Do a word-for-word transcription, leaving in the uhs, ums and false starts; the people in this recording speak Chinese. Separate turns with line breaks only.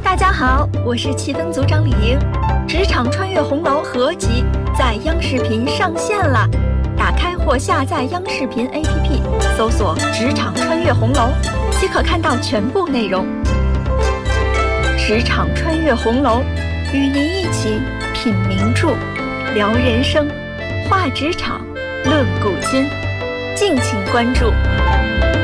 大家好，我是气氛组长李莹。职场穿越红楼合集在央视频上线了，打开或下载央视频 A P P， 搜索“职场穿越红楼”，即可看到全部内容。职场穿越红楼，与您一起品名著，聊人生，话职场，论古今，敬请关注。